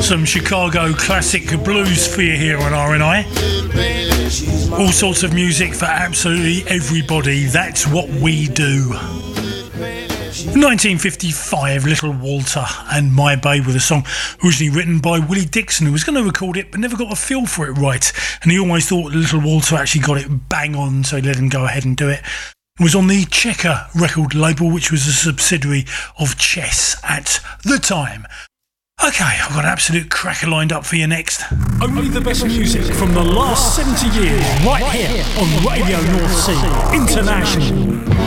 Some Chicago classic blues for you here on RNI. All sorts of music for absolutely everybody. That's what we do. 1955, Little Walter and My Babe, with a song originally written by Willie Dixon, who was going to record it but never got a feel for it right. And he always thought Little Walter actually got it bang on, so he let him go ahead and do it. It was on the Checker record label, which was a subsidiary of Chess at the time. Okay, I've got an absolute cracker lined up for you next. Only the best music from the last 70 years, right here on Radio North Sea International.